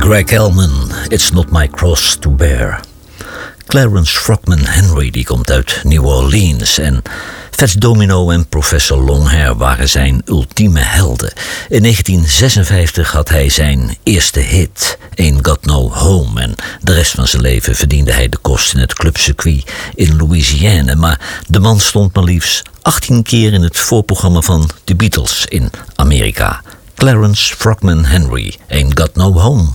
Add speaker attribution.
Speaker 1: Greg Elman, It's Not My Cross to Bear. Clarence Frockman Henry die komt uit New Orleans en Fats Domino en Professor Longhair waren zijn ultieme helden. In 1956 had hij zijn eerste hit, Ain't Got No Home, en de rest van zijn leven verdiende hij de kost in het clubcircuit in Louisiana. Maar de man stond maar liefst 18 keer in het voorprogramma van de Beatles in Amerika. Clarence Frockman Henry, Ain't Got No Home.